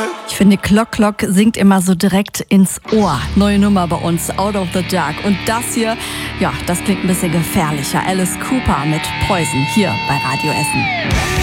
Ich finde, Clock Clock singt immer so direkt ins Ohr. Neue Nummer bei uns, Out of the Dark. Und das hier, ja, das klingt ein bisschen gefährlicher. Alice Cooper mit Poison hier bei Radio Essen.